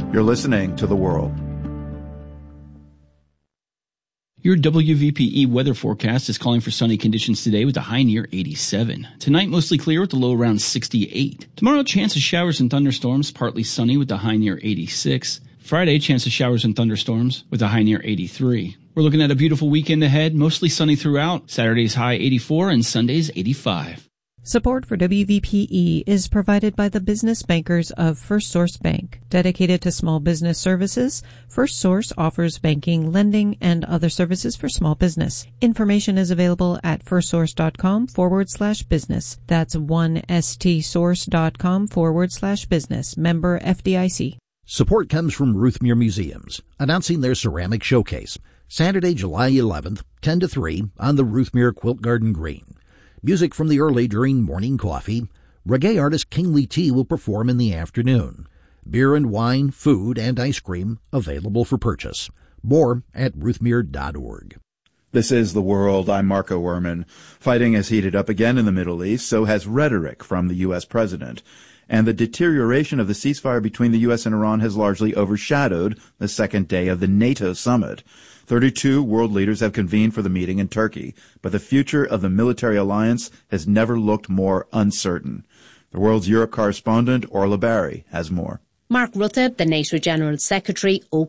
You're listening to The World. Your WVPE weather forecast is calling for sunny conditions today with a high near 87. Tonight, mostly clear with the low around 68. Tomorrow, chance of showers and thunderstorms, partly sunny with the high near 86. Friday, chance of showers and thunderstorms with a high near 83. We're looking at a beautiful weekend ahead, mostly sunny throughout. Saturday's high 84 and Sunday's 85. Support for WVPE is provided by the business bankers of First Source Bank. Dedicated to small business services, First Source offers banking, lending, and other services for small business. Information is available at firstsource.com/business. That's 1stsource.com/business. Member FDIC. Support comes from Ruthmere Museums, announcing their ceramic showcase, Saturday, July 11th, 10 to 3 on the Ruthmere Quilt Garden Green. Music from the early during morning coffee. Reggae artist Kingly T will perform in the afternoon. Beer and wine, food, and ice cream available for purchase. More at ruthmere.org. This is The World. I'm Marco Werman. Fighting has heated up again in the Middle East, so has rhetoric from the U.S. president. And the deterioration of the ceasefire between the U.S. and Iran has largely overshadowed the second day of the NATO summit. 32 world leaders have convened for the meeting in Turkey, but the future of the military alliance has never looked more uncertain. The World's Europe correspondent, Orla Barry, has more. Mark Rutte, the NATO General Secretary,